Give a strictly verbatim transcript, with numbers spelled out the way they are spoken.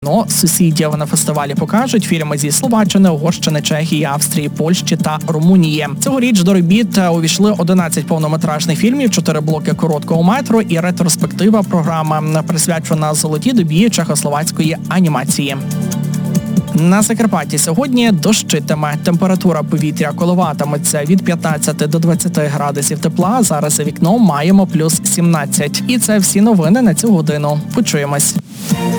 Ну, сусідів на фестивалі покажуть фільми зі Словаччини, Угорщини, Чехії, Австрії, Польщі та Румунії. Цьогоріч до робіт увійшли одинадцять повнометражних фільмів, чотири блоки короткого метру і ретроспектива програма, присвячена золотій добі чехословацької анімації. На Закарпатті сьогодні дощитиме. Температура повітря коливатиметься від п'ятнадцяти до двадцяти градусів тепла. Зараз за вікном маємо плюс сімнадцять. І це всі новини на цю годину. Почуємось.